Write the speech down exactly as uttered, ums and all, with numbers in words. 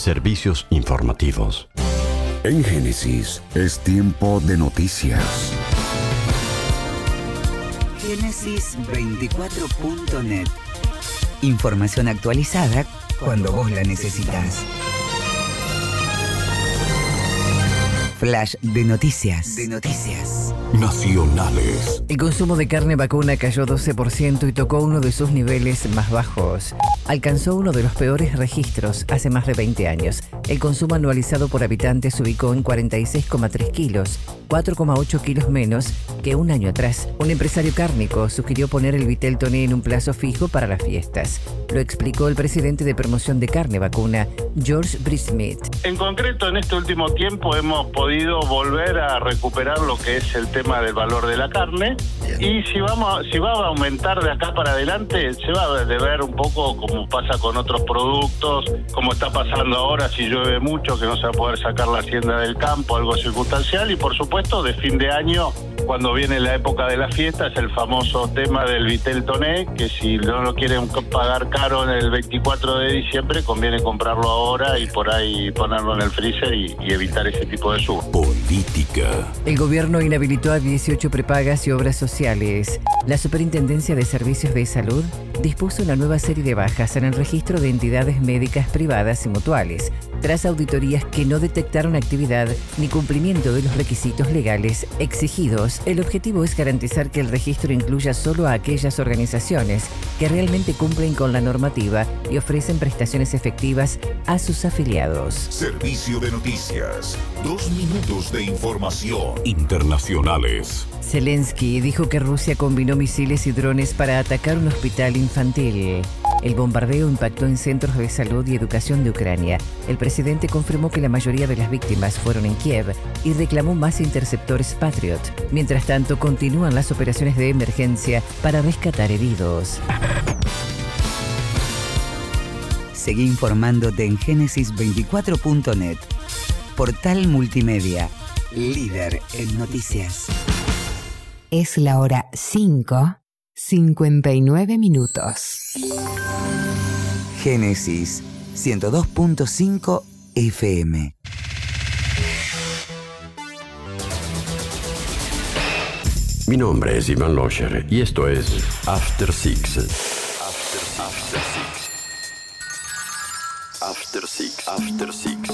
Servicios informativos. En Génesis es tiempo de noticias. Génesis veinticuatro punto net. Información actualizada cuando vos la necesitas. Flash de noticias. De noticias. Nacionales. El consumo de carne vacuna cayó doce por ciento y tocó uno de sus niveles más bajos. Alcanzó uno de los peores registros hace más de veinte años. El consumo anualizado por habitante se ubicó en cuarenta y seis coma tres kilos, cuatro coma ocho kilos menos que un año atrás. Un empresario cárnico sugirió poner el vitel toné en un plazo fijo para las fiestas. Lo explicó el presidente de promoción de carne vacuna, George Brismith. En concreto, en este último tiempo hemos podido volver a recuperar lo que es el tema del valor de la carne. Y si vamos, si va a aumentar de acá para adelante, se va a deber un poco como pasa con otros productos, como está pasando ahora si llueve mucho, que no se va a poder sacar la hacienda del campo, algo circunstancial. Y por supuesto, de fin de año, cuando viene la época de las fiestas, el famoso tema del vitel toné, que si no lo quieren pagar caro en el veinticuatro de diciembre, conviene comprarlo ahora y por ahí ponerlo en el freezer y, y evitar ese tipo de suba. Política. El gobierno inhabilitó a dieciocho prepagas y obras sociales. La Superintendencia de Servicios de Salud dispuso una nueva serie de bajas en el registro de entidades médicas privadas y mutuales, tras auditorías que no detectaron actividad ni cumplimiento de los requisitos legales exigidos. El objetivo es garantizar que el registro incluya solo a aquellas organizaciones que realmente cumplen con la normativa y ofrecen prestaciones efectivas a sus afiliados. Servicio de noticias. Dos minutos de información. Internacionales. Zelensky dijo que Rusia combinó misiles y drones para atacar un hospital infantil. El bombardeo impactó en centros de salud y educación de Ucrania. El presidente confirmó que la mayoría de las víctimas fueron en Kiev y reclamó más interceptores Patriot. Mientras tanto, continúan las operaciones de emergencia para rescatar heridos. Seguí informándote en Génesis veinticuatro punto net. Portal multimedia, líder en noticias. Es la hora cinco, cincuenta y nueve minutos. Génesis ciento dos punto cinco F M. Mi nombre es Iván Locher y esto es After Six. After, After Six. After Six. After Six.